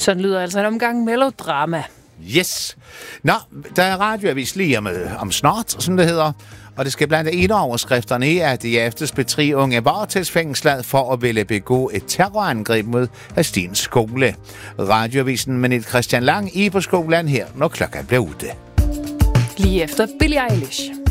Sådan lyder altså en omgang melodrama. Yes. Nå, der er radioavis lige om snart, som det hedder. Og det skal blandt andet overskrifterne i, at de efter 3 unge varetægtsfængslet for at ville begå et terrorangreb mod Hastens skole. Radioavisen med Niels Christian Lang i på skolen her, når klokken bliver ude. Lige efter Billie Eilish.